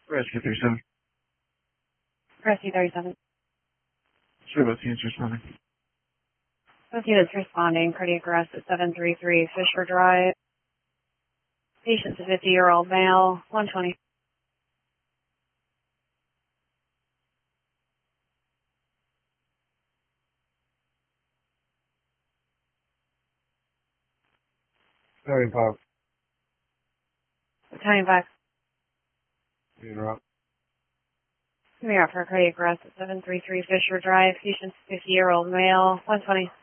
Rescue 37. Rescue 37. Sure, both units responding. Both units responding. Cardiac arrest at 733 Fisher Drive. Patient's a 50-year-old male, 120. Very powerful. Battalion 5. Interrupt. Give me out for a cardiac arrest at 733 Fisher Drive. Patient's a 50-year-old male, 120.